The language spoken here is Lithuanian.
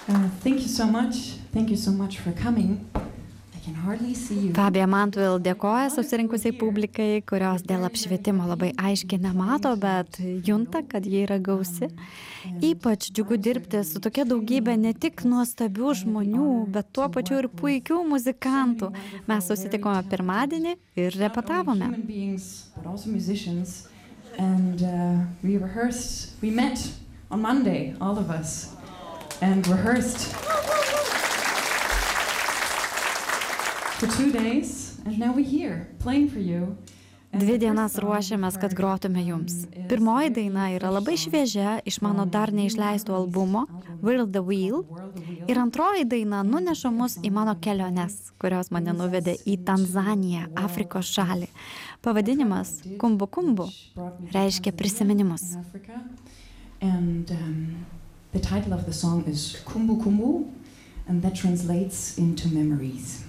Thank you so much. Thank you so much for coming. I can hardly see you. Fabija Mantvill dėkoja susirinkusiai publikai, kurios dėl apšvietimo labai aiškiai nemato, bet junta, kad jie yra gausi. Ypač džiugu dirbti su tokia daugybė ne tik nuostabių žmonių, bet tuo pačiu ir puikių muzikantų. Mes susitikome pirmadienį ir repetavome. And we rehearsed. We met on Monday, all of us, and rehearsed for 2 days, and now we're here playing for you. 2 dienas ruošiamės, kad grotume jums. Pirmoji daina yra labai šviežia iš mano dar neišleisto albumo Whirl the Wheel. Ir antroji daina nuneša mus į mano keliones, kurios mane nuvedė į Tanzaniją, Afrikos šalį. Pavadinimas Kumbu Kumbu reiškia prisiminimus. And the title of the song is Kumbu Kumbu, and that translates into memories.